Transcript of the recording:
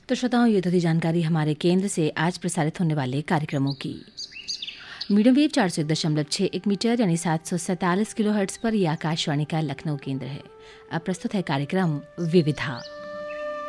तो श्रोताओं, ये तो थी जानकारी हमारे केंद्र से आज प्रसारित होने वाले कार्यक्रमों की। मीडियम वेव 401.61 मीटर यानी 747 किलोहर्ट्ज पर यह आकाशवाणी का लखनऊ केंद्र है। अब प्रस्तुत है कार्यक्रम विविधा।